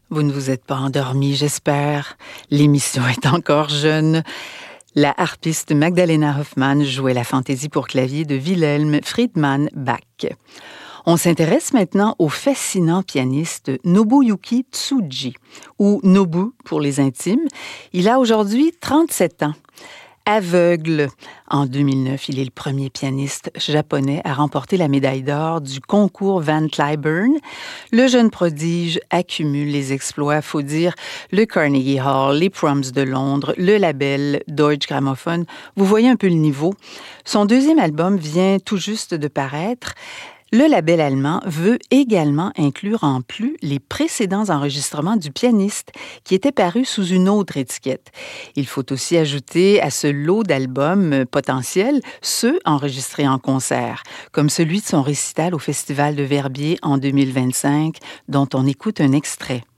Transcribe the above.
Vous ne vous êtes pas endormi, j'espère. L'émission est encore jeune. La harpiste Magdalena Hoffmann jouait la fantaisie pour clavier de Wilhelm Friedman Bach. On s'intéresse maintenant au fascinant pianiste Nobuyuki Tsuji, ou Nobu pour les intimes. Il a aujourd'hui 37 ans. Aveugle. En 2009, il est le premier pianiste japonais à remporter la médaille d'or du concours Van Cliburn. Le jeune prodige accumule les exploits, faut dire, le Carnegie Hall, les Proms de Londres, le label Deutsche Grammophon. Vous voyez un peu le niveau. Son deuxième album vient tout juste de paraître. Le label allemand veut également inclure en plus les précédents enregistrements du pianiste qui étaient parus sous une autre étiquette. Il faut aussi ajouter à ce lot d'albums potentiels ceux enregistrés en concert, comme celui de son récital au Festival de Verbier en 2025, dont on écoute un extrait.